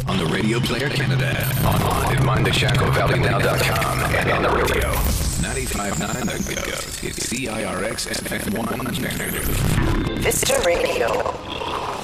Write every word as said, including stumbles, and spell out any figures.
On the Radio Player Canada. Online at mind the shackle valley now dot com and on the radio. ninety-five point nine The Go. It's C I R X F M one. Vista Radio.